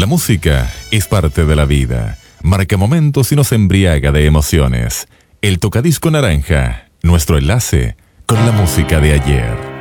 La música es parte de la vida, marca momentos y nos embriaga de emociones. El Tocadisco Naranja, nuestro enlace con la música de ayer.